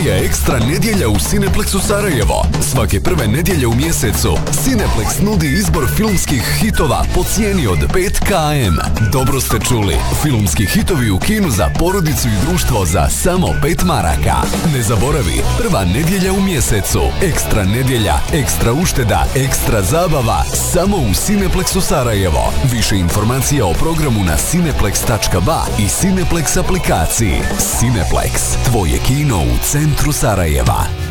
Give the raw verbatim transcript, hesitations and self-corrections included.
je ekstra nedjelja u Cineplexu Sarajevo. Svake prve nedjelje u mjesecu Cineplex nudi izbor filmskih hitova po cijeni od pet kilometara. Dobro ste čuli, filmski hitovi u kinu za porodicu i društvo za samo pet maraka. Ne zaboravi, prva nedjelja u mjesecu, ekstra nedjelja, ekstra ušteda, ekstra zabava, samo u Cineplexu Sarajevo. Više informacija o programu na cineplex tačka ba i Cineplex aplikaciji. Cineplex, tvoje kino u centru Sarajeva.